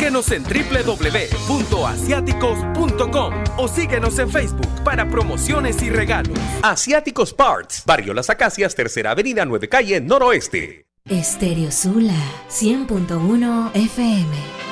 Búsquenos en www.asiáticos.com o síguenos en Facebook para promociones y regalos. Asiáticos Parts, Barrio Las Acacias, Tercera Avenida, 9 Calle, Noroeste. Estéreo Sula 100.1 FM.